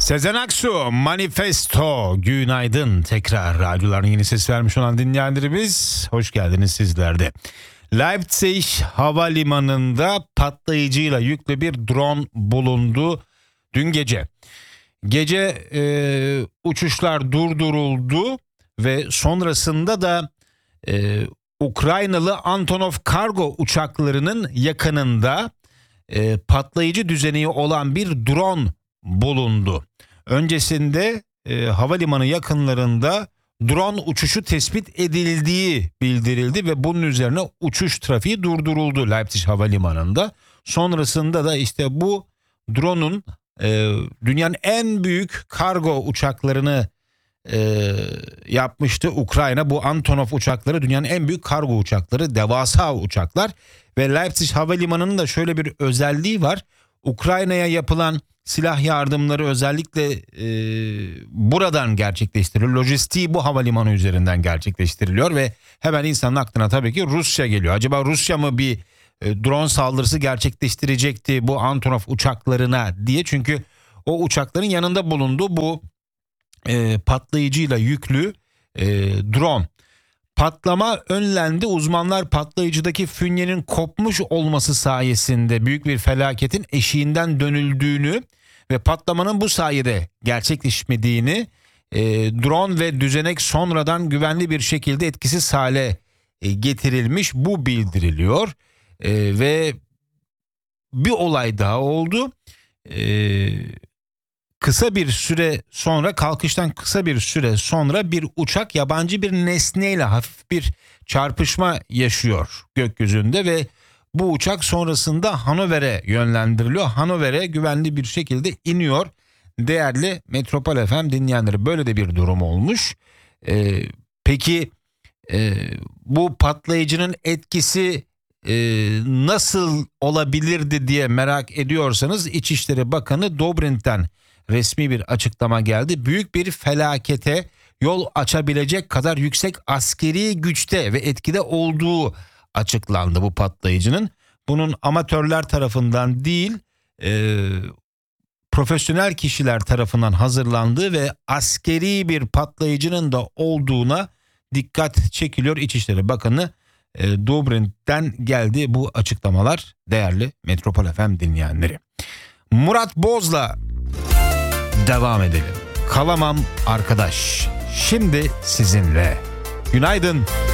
Sezen Aksu, Manifesto. Günaydın. Tekrar radyoların yeni ses vermiş olan dinleyenlerimiz, hoş geldiniz sizler de. Leipzig Havalimanı'nda patlayıcıyla yüklü bir drone bulundu dün gece. Gece uçuşlar durduruldu ve sonrasında da Ukraynalı Antonov kargo uçaklarının yakınında patlayıcı düzeneği olan bir drone bulundu. Öncesinde havalimanı yakınlarında drone uçuşu tespit edildiği bildirildi ve bunun üzerine uçuş trafiği durduruldu Leipzig Havalimanı'nda. Sonrasında da işte bu drone'un dünyanın en büyük kargo uçaklarını yapmıştı Ukrayna. Bu Antonov uçakları dünyanın en büyük kargo uçakları, devasa uçaklar ve Leipzig Havalimanı'nın da şöyle bir özelliği var. Ukrayna'ya yapılan silah yardımları özellikle buradan gerçekleştiriliyor. Lojistiği bu havalimanı üzerinden gerçekleştiriliyor ve hemen insanın aklına tabii ki Rusya geliyor. Acaba Rusya mı bir drone saldırısı gerçekleştirecekti bu Antonov uçaklarına diye, çünkü o uçakların yanında bulundu bu patlayıcıyla yüklü drone. Patlama önlendi. Uzmanlar patlayıcıdaki fünyenin kopmuş olması sayesinde büyük bir felaketin eşiğinden dönüldüğünü ve patlamanın bu sayede gerçekleşmediğini, drone ve düzenek sonradan güvenli bir şekilde etkisiz hale getirilmiş, bu bildiriliyor. Ve bir olay daha oldu. Kalkıştan kısa bir süre sonra bir uçak yabancı bir nesneyle hafif bir çarpışma yaşıyor gökyüzünde ve bu uçak sonrasında Hannover'e yönlendiriliyor. Hannover'e güvenli bir şekilde iniyor. Değerli Metropol FM dinleyenleri, böyle de bir durum olmuş. Peki bu patlayıcının etkisi nasıl olabilirdi diye merak ediyorsanız, İçişleri Bakanı Dobrin'ten resmi bir açıklama geldi. Büyük bir felakete yol açabilecek kadar yüksek askeri güçte ve etkide olduğu açıklandı bu patlayıcının. Bunun amatörler tarafından değil, profesyonel kişiler tarafından hazırlandığı ve askeri bir patlayıcının da olduğuna dikkat çekiliyor. İçişleri Bakanı Dobrin'ten geldi bu açıklamalar, değerli Metropol FM dinleyenleri. Murat Boz'la devam edelim. Kalamam arkadaş. Şimdi sizinle. Günaydın.